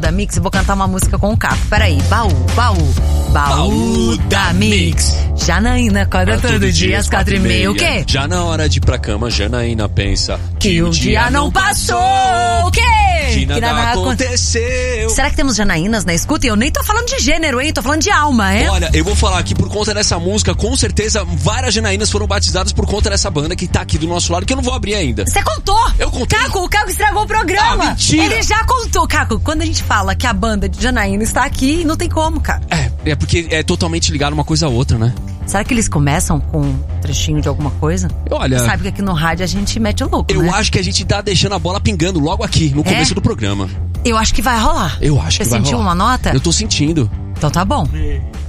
da Mix, eu vou cantar uma música com o Caco. Peraí, baú da Mix. Janaína acorda todo dia às 4h30. O quê? Já na hora de ir pra cama, Janaína pensa que o dia não passou. O quê? Que nada aconteceu. Será que temos Janaínas na escuta? E eu nem tô falando de gênero, hein? Tô falando de alma, hein? Olha, eu vou falar aqui por conta dessa música, com certeza várias Janaínas foram batizadas por conta dessa banda que tá aqui do nosso lado, que eu não vou abrir ainda. Você contou? Eu contei. Caco, o Caco estragou o programa. Ah, mentira. Ele já contou. Caco, quando a gente fala que a banda de Janaína está aqui, não tem como, cara. É porque é totalmente ligado uma coisa a outra, né? Será que eles começam com um trechinho de alguma coisa? Olha... Sabe que aqui no rádio a gente mete o louco, Eu né? acho que a gente tá deixando a bola pingando logo aqui, no começo do programa. Eu acho que vai rolar. Eu acho que vai rolar. Você sentiu uma nota? Eu tô sentindo. Então tá bom.